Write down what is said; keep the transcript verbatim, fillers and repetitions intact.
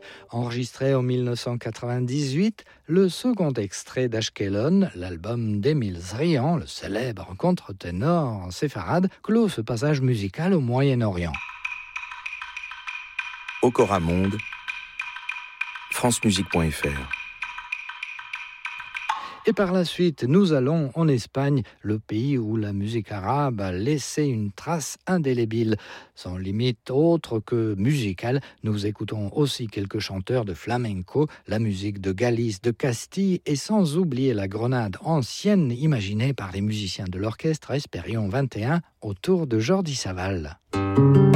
Enregistré en mille neuf cent quatre-vingt-dix-huit, le second extrait d'Ashkelon, l'album d'Émile Zrian, le célèbre contre-ténor séfarade, clôt ce passage musical au Moyen-Orient. Okora Monde, francemusique point f r. Et par la suite, nous allons en Espagne, le pays où la musique arabe a laissé une trace indélébile. Sans limite autre que musicale, nous écoutons aussi quelques chanteurs de flamenco, la musique de Galice, de Castille, et sans oublier la Grenade ancienne imaginée par les musiciens de l'orchestre Espérion vingt et un autour de Jordi Savall.